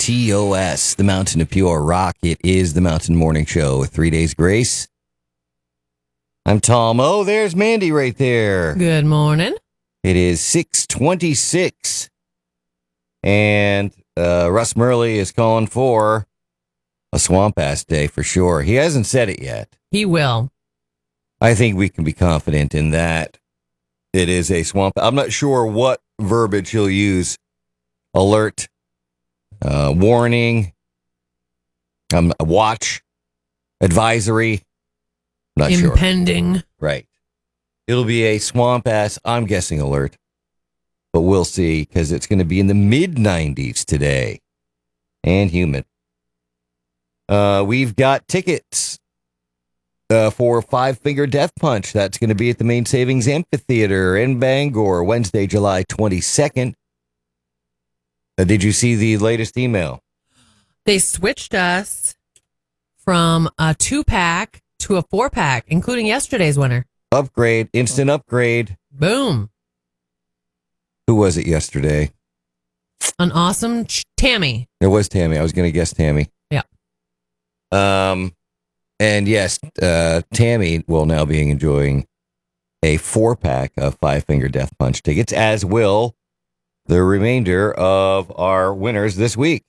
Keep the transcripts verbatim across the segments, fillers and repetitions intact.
T O S, the Mountain of Pure Rock. It is the Mountain Morning Show with three days grace. I'm Tom. Oh, there's Mandy right there. Good morning. It is six twenty-six. And uh, Russ Murley is calling for a swamp ass day for sure. He hasn't said it yet. He will. I think we can be confident in that. It is a swamp. I'm not sure what verbiage he'll use. Alert, uh, warning, um, watch, advisory. Not sure. Impending. Right. It'll be a swamp ass, I'm guessing, alert. But we'll see, because it's going to be in the mid nineties today. And humid. Uh, we've got tickets uh, for Five Finger Death Punch. That's going to be at the Main Savings Amphitheater in Bangor, Wednesday, July twenty-second. Uh, did you see the latest email? They switched us from a two-pack to a four-pack, including yesterday's winner. Upgrade, instant upgrade. Boom. Who was it yesterday? An awesome ch- Tammy. It was Tammy. I was going to guess Tammy. Yeah. Um, and yes, uh, Tammy will now be enjoying a four-pack of Five Finger Death Punch tickets, as will the remainder of our winners this week.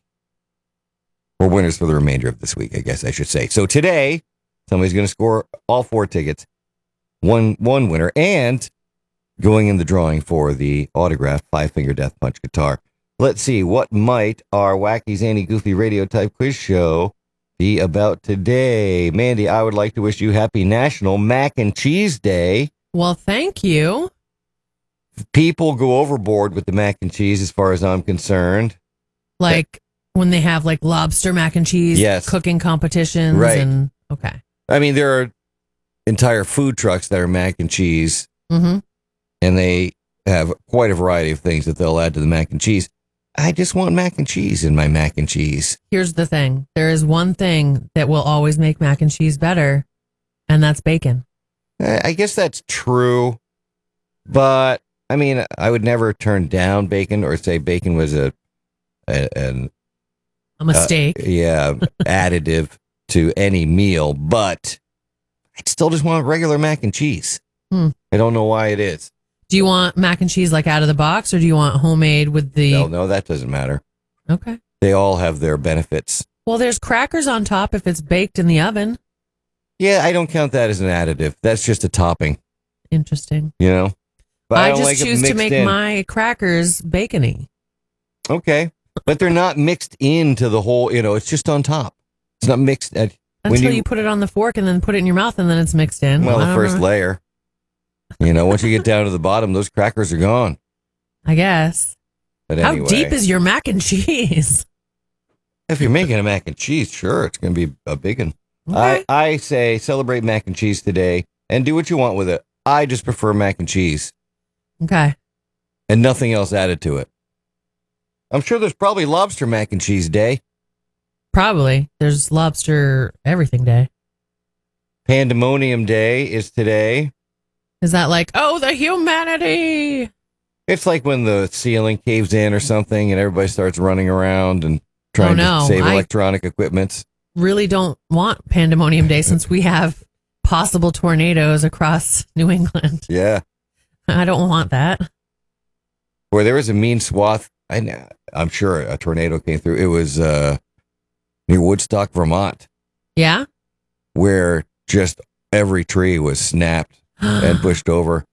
Or winners for the remainder of this week, I guess I should say. So today, somebody's going to score all four tickets, one one winner, and going in the drawing for the autographed Five Finger Death Punch guitar. Let's see, what might our wacky, zany, goofy radio type quiz show be about today? Mandy, I would like to wish you happy National Mac and Cheese Day. Well, thank you. People go overboard with the mac and cheese as far as I'm concerned. Like when they have like lobster mac and cheese Yes. cooking competitions. Right. And, okay. I mean, there are entire food trucks that are mac and cheese, Mm-hmm. and they have quite a variety of things that they'll add to the mac and cheese. I just want mac and cheese in my mac and cheese. Here's the thing. There is one thing that will always make mac and cheese better, and that's bacon. I I guess that's true, but I mean, I would never turn down bacon or say bacon was a, a an A mistake. Uh, yeah, additive to any meal, but I still just want regular mac and cheese. Hmm. I don't know why it is. Do you want mac and cheese like out of the box, or do you want homemade with the... No, no, that doesn't matter. Okay. They all have their benefits. Well, there's crackers on top if it's baked in the oven. Yeah, I don't count that as an additive. That's just a topping, Interesting. you know? But I, don't just like it choose to mixed make in. my crackers bacony. Okay, but they're not mixed into the whole, you know, it's just on top. It's not mixed. At, when Until you, you put it on the fork and then put it in your mouth and then it's mixed in. Well, I the don't first know. layer. You know, once you get down to the bottom, those crackers are gone. I guess. But How anyway, deep is your mac and cheese? if you're making a mac and cheese, sure, it's going to be a big one. Okay. I, I say celebrate mac and cheese today and do what you want with it. I just prefer mac and cheese Okay. and nothing else added to it. I'm sure there's probably lobster mac and cheese day. Probably. There's lobster everything day. Pandemonium day is today. Is that like, oh, the humanity? It's like when the ceiling caves in or something and everybody starts running around and trying Oh, no. to save I- electronic equipment. Really don't want Pandemonium Day since we have possible tornadoes across New England. Yeah. I don't want that. Where there was a mean swath. I know, I'm sure a tornado came through. It was uh, near Woodstock, Vermont, Yeah? where just every tree was snapped and pushed over.